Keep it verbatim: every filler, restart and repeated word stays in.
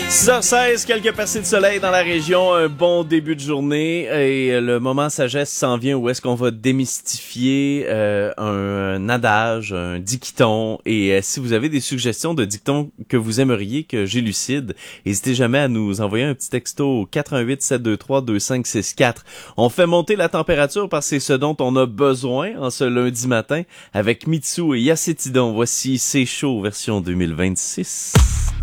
six heures seize, quelques percées de soleil dans la région, un bon début de journée et le moment sagesse s'en vient où est-ce qu'on va démystifier euh, un, un adage, un dicton et euh, si vous avez des suggestions de dictons que vous aimeriez que j'élucide, n'hésitez jamais à nous envoyer un petit texto au quatre un huit sept deux trois deux cinq six quatre. On fait monter la température parce que c'est ce dont on a besoin en ce lundi matin avec Mitsu et Yacétidon. Voici C'est chaud version deux mille vingt-six.